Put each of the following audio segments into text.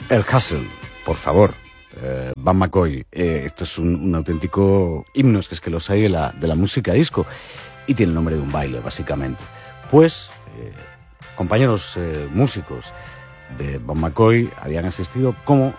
El Hustle, por favor. Van McCoy, esto es un auténtico himno, es que los hay de la música disco, y tiene el nombre de un baile, básicamente. Pues, compañeros músicos de Van McCoy habían asistido como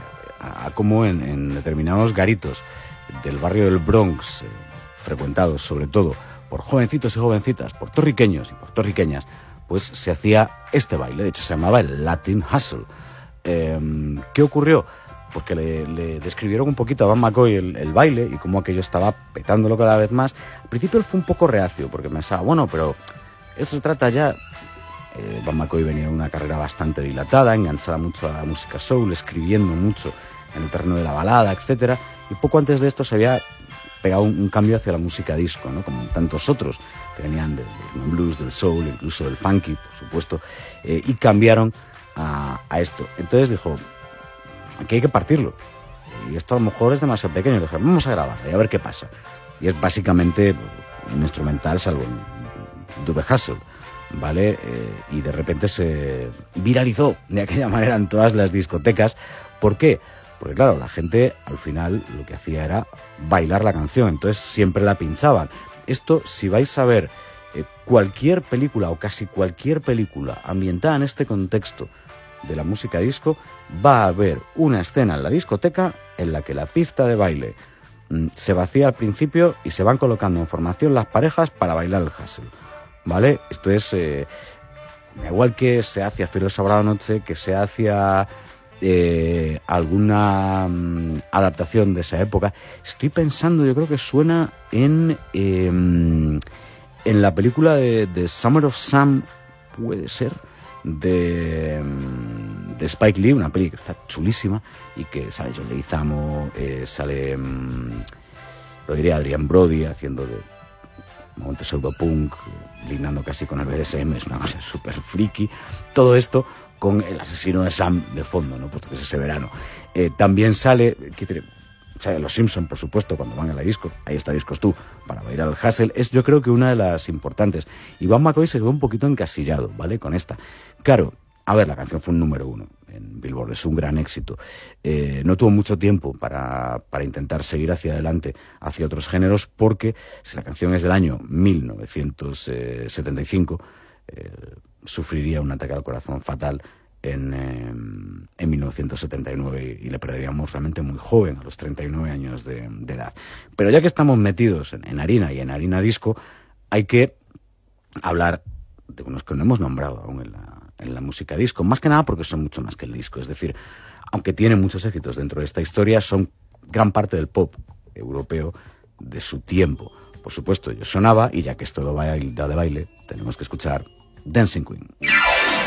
en determinados garitos del barrio del Bronx, frecuentados sobre todo por jovencitos y jovencitas, puertorriqueños y puertorriqueñas, pues se hacía este baile. De hecho se llamaba el Latin Hustle. ¿Qué ocurrió? Porque le describieron un poquito a Van McCoy el baile y cómo aquello estaba petándolo cada vez más. Al principio él fue un poco reacio porque pensaba, bueno, pero esto se trata ya... Van McCoy venía de una carrera bastante dilatada, enganchada mucho a la música soul, escribiendo mucho en el terreno de la balada, etcétera, y poco antes de esto se había pegado un cambio hacia la música disco, ¿no? Como tantos otros que venían del blues, del soul, incluso del funky, por supuesto, y cambiaron a esto. Entonces dijo, aquí hay que partirlo, y esto a lo mejor es demasiado pequeño. Le dije, vamos a grabar y a ver qué pasa. Y es básicamente un instrumental, salvo el Do the Hustle, ¿vale? Y de repente se viralizó de aquella manera en todas las discotecas. ¿Por qué? Porque claro, la gente al final lo que hacía era bailar la canción, entonces siempre la pinchaban. Esto, si vais a ver cualquier película o casi cualquier película ambientada en este contexto de la música disco, va a haber una escena en la discoteca en la que la pista de baile se vacía al principio y se van colocando en formación las parejas para bailar el hustle, ¿vale? Esto es da igual que se hacia Filo Sábado Noche, que se hacia alguna adaptación de esa época. Estoy pensando, yo creo que suena en la película de Summer of Sam, puede ser, de Spike Lee, una peli que está chulísima y que sale John Leguizamo, sale lo diría Adrian Brody haciendo de momento pseudopunk, lindando casi con el BDSM, es una cosa súper friki. Todo esto con el asesino de Sam de fondo, ¿no? Puesto que es ese verano. También sale Los Simpson, por supuesto, cuando van a la disco. Ahí está Discos Tú, para bailar el hustle. Es, yo creo que una de las importantes. Y Van McCoy se quedó un poquito encasillado, ¿vale? Con esta. Claro, a ver, la canción fue un número 1 en Billboard, es un gran éxito. No tuvo mucho tiempo para intentar seguir hacia adelante, hacia otros géneros, porque si la canción es del año 1975, sufriría un ataque al corazón fatal en 1979 y le perderíamos realmente muy joven, a los 39 años de edad. Pero ya que estamos metidos en harina y en harina disco, hay que hablar de unos que no hemos nombrado aún en la música disco, más que nada porque son mucho más que el disco. Es decir, aunque tienen muchos éxitos dentro de esta historia, son gran parte del pop europeo de su tiempo. Por supuesto, yo sonaba, y ya que esto va de baile, tenemos que escuchar Dancing Queen.